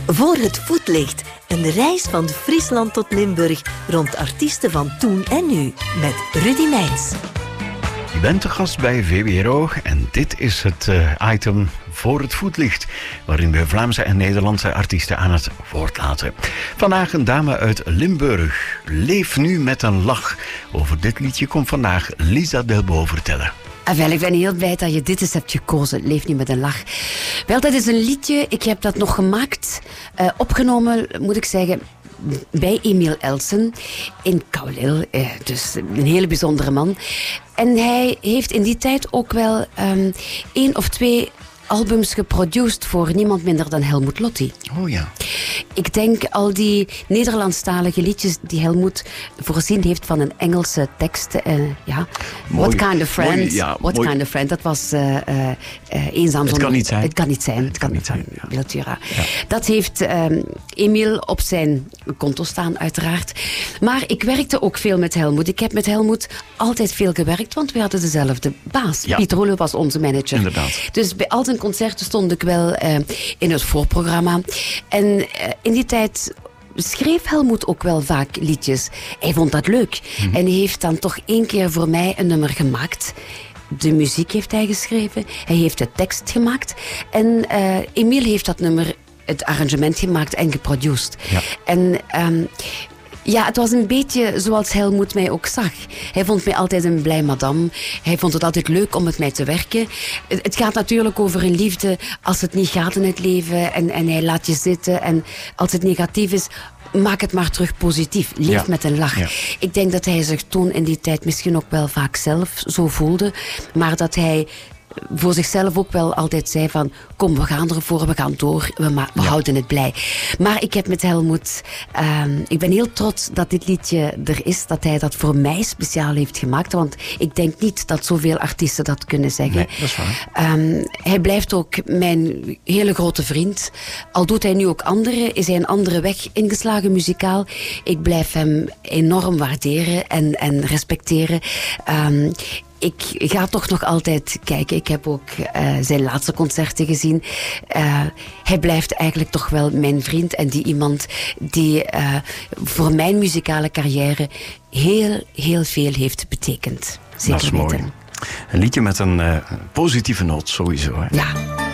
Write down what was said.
Voor het voetlicht. Een reis van Friesland tot Limburg rond artiesten van toen en nu. Met Rudy Meijns. Je bent de gast bij VWRO en dit is het item Voor het voetlicht, waarin we Vlaamse en Nederlandse artiesten aan het woord laten. Vandaag een dame uit Limburg. Leef nu met een lach. Over dit liedje komt vandaag Lisa Delbo vertellen. Wel, ik ben heel blij dat je dit eens hebt gekozen. Leef nu met een lach. Wel, dat is een liedje. Ik heb dat nog gemaakt, opgenomen, moet ik zeggen, bij Emil Elsen in Kaulil. Dus een hele bijzondere man. En hij heeft in die tijd ook wel 1 of 2 albums geproduceerd voor niemand minder dan Helmut Lotti. Oh ja. Ik denk al die Nederlandstalige liedjes die Helmut voorzien heeft van een Engelse tekst. Ja. What kind of friend? Mooi, ja, What kind of friend? Dat was eenzaam. Het kan niet zijn. Het kan niet zijn. Het kan niet zijn, ja. Ja. Dat heeft Emil op zijn konto staan, uiteraard. Maar ik werkte ook veel met Helmut. Ik heb met Helmut altijd veel gewerkt, want we hadden dezelfde baas. Ja. Piet Rolle was onze manager. Inderdaad. Dus bij al zijn concerten stond ik wel in het voorprogramma. En in die tijd schreef Helmut ook wel vaak liedjes. Hij vond dat leuk. En hij heeft dan toch 1 keer voor mij een nummer gemaakt. De muziek heeft hij geschreven. Hij heeft de tekst gemaakt. En Emile heeft dat nummer, het arrangement gemaakt en geproduceerd. Ja. En ja, het was een beetje zoals Helmut mij ook zag. Hij vond mij altijd een blij madame. Hij vond het altijd leuk om met mij te werken. Het gaat natuurlijk over een liefde als het niet gaat in het leven. En hij laat je zitten. En als het negatief is, maak het maar terug positief. Leef met een lach. Ja. Ik denk dat hij zich toen in die tijd misschien ook wel vaak zelf zo voelde. Maar dat hij voor zichzelf ook wel altijd zei van, kom, we gaan ervoor, we gaan door, we houden het blij. Maar ik heb met Helmut, ik ben heel trots dat dit liedje er is, dat hij dat voor mij speciaal heeft gemaakt, want ik denk niet dat zoveel artiesten dat kunnen zeggen. Nee, dat is waar. Hij blijft ook mijn hele grote vriend. Al doet hij nu ook andere, is hij een andere weg ingeslagen muzikaal. Ik blijf hem enorm waarderen en respecteren. Ik ga toch nog altijd kijken. Ik heb ook zijn laatste concerten gezien. Hij blijft eigenlijk toch wel mijn vriend. En die iemand die voor mijn muzikale carrière heel, heel veel heeft betekend. Zeker dat is weten. Mooi. Een liedje met een positieve noot, sowieso. Hè? Ja.